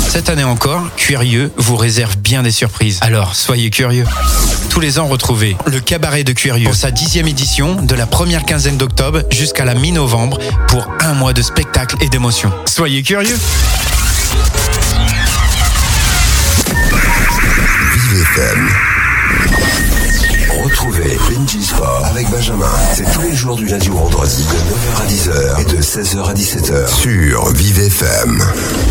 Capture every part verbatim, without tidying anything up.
Cette année encore, Cuirieux vous réserve bien des surprises. Alors, soyez curieux. Tous les ans, retrouvez le Cabaret de Cuirieux pour sa dixième édition de la première quinzaine d'octobre jusqu'à la mi-novembre pour un mois de spectacle et d'émotion. Soyez curieux. Vive F M. Retrouvez Benji Sport avec Benjamin. C'est tous les jours du lundi au vendredi de neuf heures à dix heures et de seize heures à dix-sept heures sur Vive F M.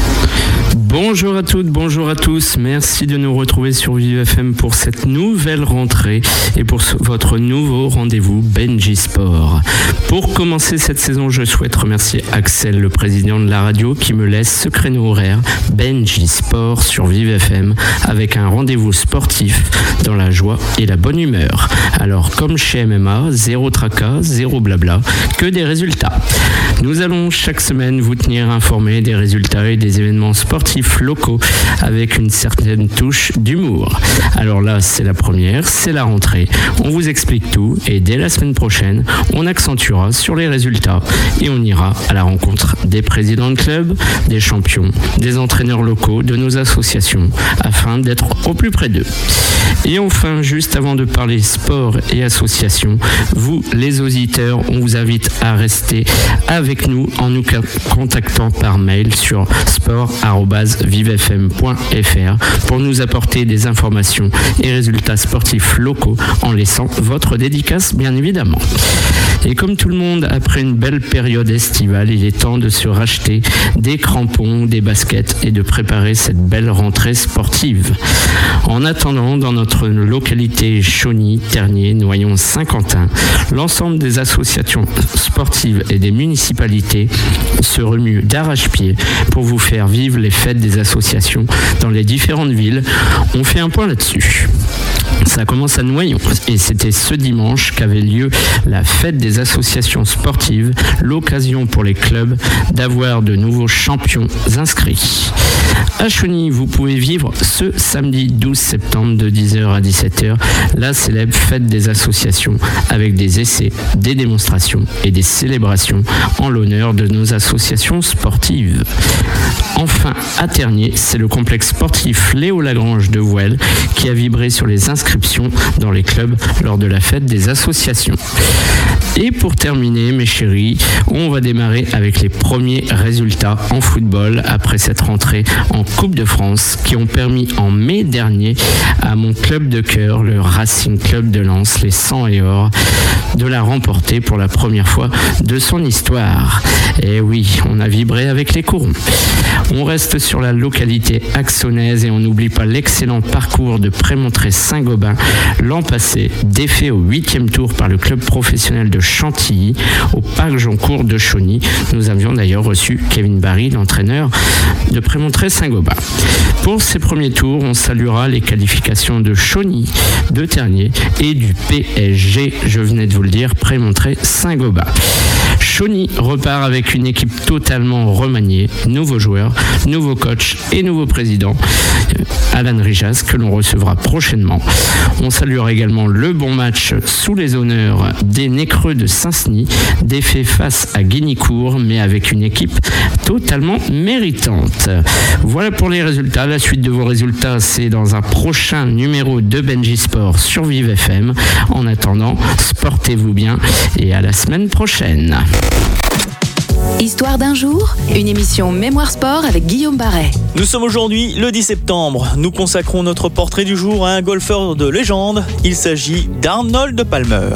Bonjour à toutes, bonjour à tous. Merci de nous retrouver sur Vive F M pour cette nouvelle rentrée et pour ce, votre nouveau rendez-vous Benji Sport. Pour commencer cette saison, je souhaite remercier Axel, le président de la radio, qui me laisse ce créneau horaire Benji Sport sur Vive F M avec un rendez-vous sportif dans la joie et la bonne humeur. Alors, comme chez M M A, zéro tracas, zéro blabla, que des résultats. Nous allons chaque semaine vous tenir informés des résultats et des événements sportifs locaux avec une certaine touche d'humour. Alors là, c'est la première, c'est la rentrée. On vous explique tout et dès la semaine prochaine, on accentuera sur les résultats et on ira à la rencontre des présidents de clubs, des champions, des entraîneurs locaux, de nos associations afin d'être au plus près d'eux. Et enfin, juste avant de parler sport et associations, vous, les auditeurs, on vous invite à rester avec nous en nous contactant par mail sur sport arobase vive f m point f r pour nous apporter des informations et résultats sportifs locaux en laissant votre dédicace, bien évidemment. Et comme tout le monde, après une belle période estivale, il est temps de se racheter des crampons, des baskets et de préparer cette belle rentrée sportive. En attendant, dans notre localité Chauny, Ternier, Noyon, Saint-Quentin, l'ensemble des associations sportives et des municipalités se remuent d'arrache-pied pour vous faire vivre les fêtes des associations dans les différentes villes. On fait un point là-dessus. Ça commence à Noyon et c'était ce dimanche qu'avait lieu la fête des associations sportives, l'occasion pour les clubs d'avoir de nouveaux champions inscrits. À Chauny, vous pouvez vivre ce samedi douze septembre de dix heures à dix-sept heures la célèbre fête des associations avec des essais, des démonstrations et des célébrations en l'honneur de nos associations sportives. Enfin, à Ternier, c'est le complexe sportif Léo Lagrange de Vouelle qui a vibré sur les inscriptions dans les clubs lors de la fête des associations. Et pour terminer, mes chéris, on va démarrer avec les premiers résultats en football après cette rentrée en Coupe de France qui ont permis en mai dernier à mon club de cœur, le Racing Club de Lens, les cent et or, de la remporter pour la première fois de son histoire. Et oui, on a vibré avec les corons. On reste sur la localité axonaise et on n'oublie pas l'excellent parcours de Prémontré-Saint-Gobain l'an passé, défait au huitième tour par le club professionnel de Chantilly au Parc Joncourt de Chauny. Nous avions d'ailleurs reçu Kevin Barry, l'entraîneur de Prémontré-Saint-Gobain. Pour ces premiers tours, on saluera les qualifications de Chauny, de Ternier et du P S G, je venais de vous le dire, Prémontré-Saint-Gobain. Chauny repart avec une équipe totalement remaniée, nouveaux joueurs, nouveau coach et nouveau président, Alan Rijas, que l'on recevra prochainement. On saluera également le bon match sous les honneurs des Nécreux de Saint-Senis, défait face à Guignicourt, mais avec une équipe totalement méritante. Voilà pour les résultats. La suite de vos résultats, c'est dans un prochain numéro de Benji Sport sur Vive F M. En attendant, sportez-vous bien et à la semaine prochaine. Histoire d'un jour, une émission Mémoire Sport avec Guillaume Barret. Nous sommes aujourd'hui le dix septembre. Nous consacrons notre portrait du jour à un golfeur de légende. Il s'agit d'Arnold Palmer.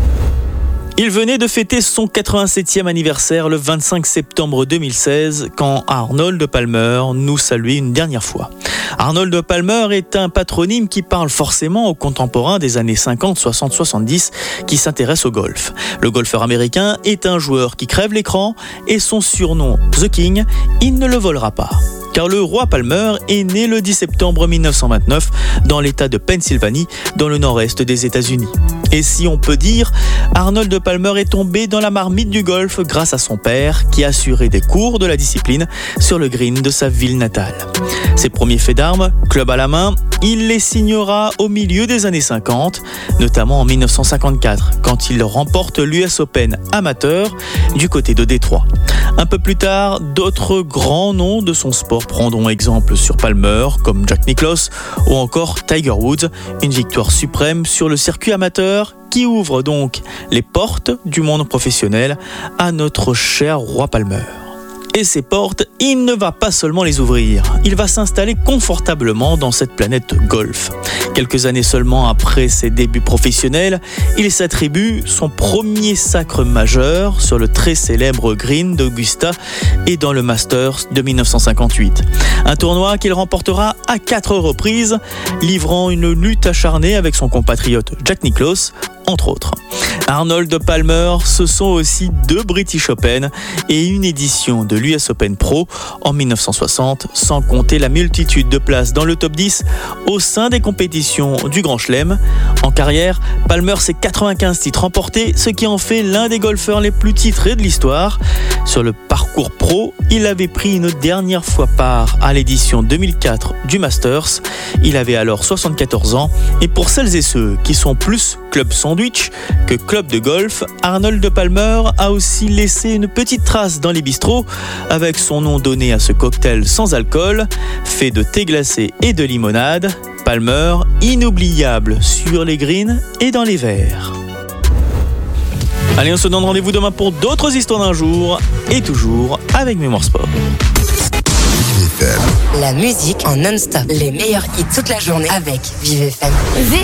Il venait de fêter son quatre-vingt-septième anniversaire le vingt-cinq septembre deux mille seize quand Arnold Palmer nous saluait une dernière fois. Arnold Palmer est un patronyme qui parle forcément aux contemporains des années cinquante, soixante, soixante-dix qui s'intéressent au golf. Le golfeur américain est un joueur qui crève l'écran et son surnom The King, il ne le volera pas. Car le roi Palmer est né le dix septembre mille neuf cent vingt-neuf dans l'état de Pennsylvanie, dans le nord-est des États-Unis. Et si on peut dire, Arnold Palmer est tombé dans la marmite du golf grâce à son père qui assurait des cours de la discipline sur le green de sa ville natale. Ses premiers faits d'armes, club à la main, il les signera au milieu des années cinquante, notamment en mille neuf cent cinquante-quatre, quand il remporte l'U S Open amateur du côté de Détroit. Un peu plus tard, d'autres grands noms de son sport prendront exemple sur Palmer, comme Jack Nicklaus ou encore Tiger Woods, une victoire suprême sur le circuit amateur qui ouvre donc les portes du monde professionnel à notre cher roi Palmer. Et ces portes, il ne va pas seulement les ouvrir, il va s'installer confortablement dans cette planète golf. Quelques années seulement après ses débuts professionnels, il s'attribue son premier sacre majeur sur le très célèbre green d'Augusta et dans le Masters de mille neuf cent cinquante-huit. Un tournoi qu'il remportera à quatre reprises, livrant une lutte acharnée avec son compatriote Jack Nicklaus, entre autres. Arnold Palmer, ce sont aussi deux British Open et une édition de l'U S Open Pro en mille neuf cent soixante, sans compter la multitude de places dans le top dix au sein des compétitions du Grand Chelem. En carrière, Palmer, c'est quatre-vingt-quinze titres remportés, ce qui en fait l'un des golfeurs les plus titrés de l'histoire. Sur le parcours pro, il avait pris une dernière fois part à l'édition deux mille quatre du Masters. Il avait alors soixante-quatorze ans. Et pour celles et ceux qui sont plus club sandwich que club de golf, Arnold Palmer a aussi laissé une petite trace dans les bistrots avec son nom donné à ce cocktail sans alcool, fait de thé glacé et de limonade. Palmer, inoubliable sur les greens et dans les verres. Allez, on se donne rendez-vous demain pour d'autres histoires d'un jour et toujours avec Mémoire Sport. La musique en non-stop. Les meilleurs hits toute la journée avec Vive F M.